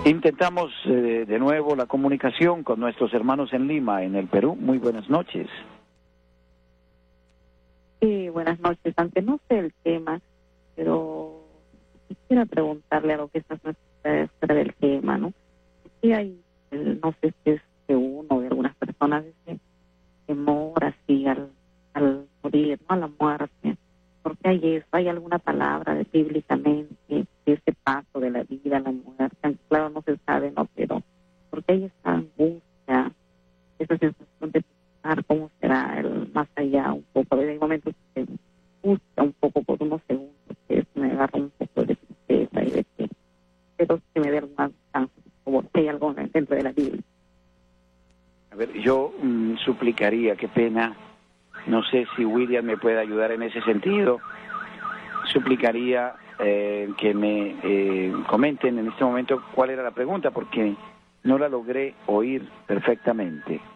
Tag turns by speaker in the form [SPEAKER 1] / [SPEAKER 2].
[SPEAKER 1] Intentamos de nuevo la comunicación con nuestros hermanos en Lima, en el Perú. Muy buenas noches.
[SPEAKER 2] Sí, buenas noches. Aunque no sé el tema, pero quisiera preguntarle algo que está fuera del tema, ¿no? Sí hay, no sé si es de uno o de algunas personas, ese temor así al morir, ¿no? A la muerte. Porque hay eso, hay alguna palabra bíblicamente, ese paso de la vida a la muerte. Claro, no se sabe, ¿no? Pero porque hay esa angustia, esa sensación de pensar cómo será el más allá un poco. A veces hay momentos que me gusta un poco por unos segundos, que me agarra un poco de tristeza y de que, pero que me dé alguna chance, como si hay algo dentro de la Biblia.
[SPEAKER 1] A ver, yo suplicaría, qué pena, no sé si William me puede ayudar en ese sentido, suplicaría que me comenten en este momento cuál era la pregunta, porque no la logré oír perfectamente.